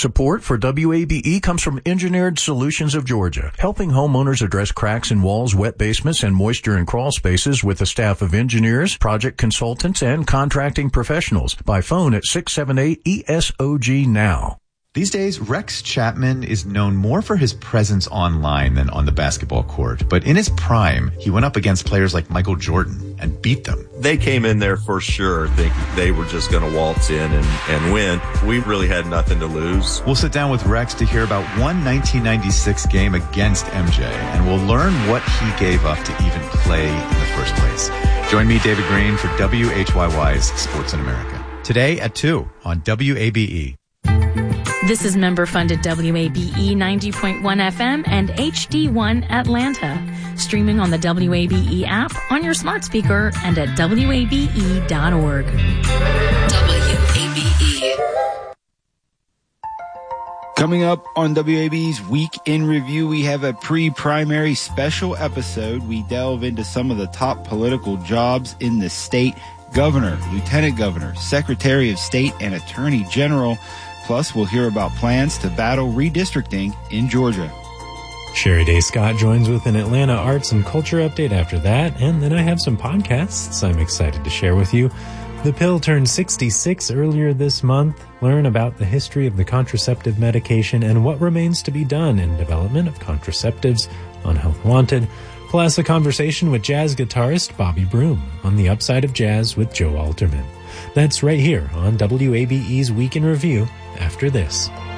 Support for WABE comes from Engineered Solutions of Georgia, helping homeowners address cracks in walls, wet basements, and moisture in crawl spaces with a staff of engineers, project consultants, and contracting professionals. By phone at 678-ESOG now. These days, Rex Chapman is known more for his presence online than on the basketball court. But in his prime, he went up against players like Michael Jordan and beat them. They came in there for sure thinking they were just going to waltz in and win. We really had nothing to lose. We'll sit down with Rex to hear about one 1996 game against MJ, and we'll learn what he gave up to even play in the first place. Join me, David Green, for WHYY's Sports in America. Today at 2 on WABE. This is member-funded WABE 90.1 FM and HD1 Atlanta. Streaming on the WABE app, on your smart speaker, and at WABE.org. WABE. Coming up on WABE's Week in Review, we have a pre-primary special episode. We delve into some of the top political jobs in the state: governor, lieutenant governor, secretary of state, and attorney general. Plus, we'll hear about plans to battle redistricting in Georgia. Sherry Day Scott joins with an Atlanta arts and culture update after that, and then I have some podcasts I'm excited to share with you. The Pill turned 66 earlier this month. Learn about the history of the contraceptive medication and what remains to be done in development of contraceptives on Health Wanted. Plus, a conversation with jazz guitarist Bobby Broom on the upside of jazz with Joe Alterman. That's right here on WABE's Week in Review after this.